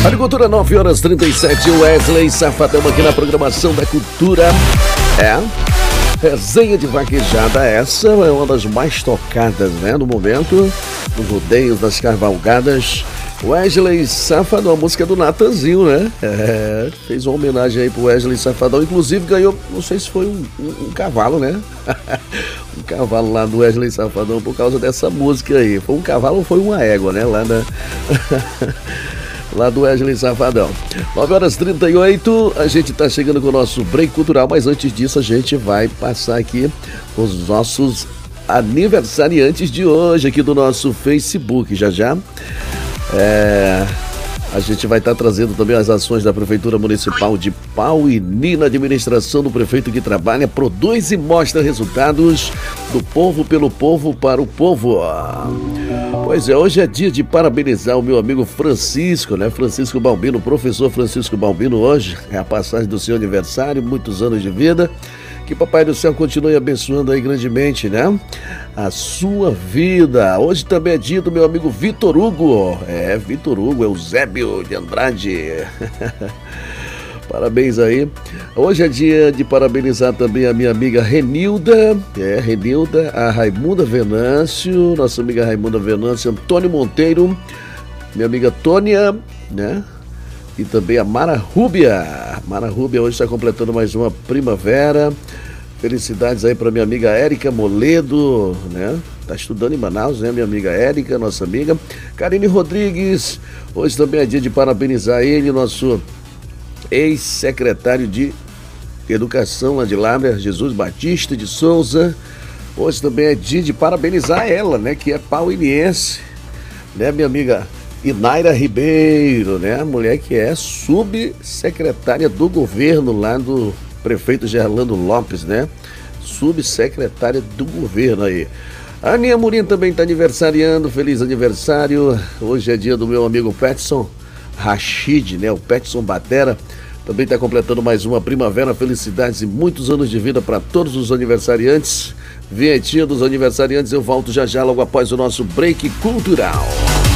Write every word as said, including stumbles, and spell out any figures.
Agricultura, nove horas e trinta e sete, Wesley Safadão aqui na programação da Cultura. É, resenha de vaquejada, essa é uma das mais tocadas, né, no momento, nos rodeios, das cavalgadas. Wesley Safadão, a música do Natanzinho, né? É, fez uma homenagem aí pro Wesley Safadão, inclusive ganhou, não sei se foi um, um, um cavalo, né? Um cavalo lá do Wesley Safadão por causa dessa música aí. Foi um cavalo ou foi uma égua, né? Lá na... lá do Wesley Safadão. nove horas e trinta e oito, a gente tá chegando com o nosso break cultural, mas antes disso a gente vai passar aqui os nossos aniversariantes de hoje aqui do nosso Facebook, já já. É, a gente vai estar trazendo também as ações da Prefeitura Municipal de Pauini, na administração do prefeito que trabalha, produz e mostra resultados do povo, pelo povo, para o povo. Pois é, hoje é dia de parabenizar o meu amigo Francisco, né? Francisco Balbino, professor Francisco Balbino, hoje é a passagem do seu aniversário, muitos anos de vida. Que Papai do Céu continue abençoando aí grandemente, né? A sua vida. Hoje também é dia do meu amigo Vitor Hugo. É, Vitor Hugo, Eusébio de Andrade. Parabéns aí. Hoje é dia de parabenizar também a minha amiga Renilda. É, Renilda, a Raimunda Venâncio, nossa amiga Raimunda Venâncio, Antônio Monteiro, minha amiga Tônia, né? E também a Mara Rúbia. Mara Rúbia hoje está completando mais uma primavera. Felicidades aí para minha amiga Érica Moledo, né? Tá estudando em Manaus, né? Minha amiga Érica, nossa amiga. Karine Rodrigues. Hoje também é dia de parabenizar ele, nosso ex-secretário de Educação lá de Lábrea, Jesus Batista de Souza. Hoje também é dia de parabenizar ela, né? Que é pauiniense, né? Minha amiga Inaira Ribeiro, né? A mulher que é subsecretária do governo lá do prefeito Gerlando Lopes, né? Subsecretária do governo aí. A Aninha Murim também está aniversariando, feliz aniversário. Hoje é dia do meu amigo Petson Rachid, né? O Petson Batera também está completando mais uma primavera. Felicidades e muitos anos de vida para todos os aniversariantes. Vinhetinha dos aniversariantes, eu volto já já logo após o nosso break cultural.